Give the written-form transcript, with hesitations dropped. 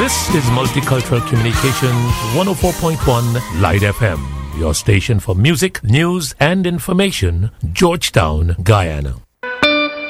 This is Multicultural Communication 104.1 Light FM, your station for music, news, and information, Georgetown, Guyana.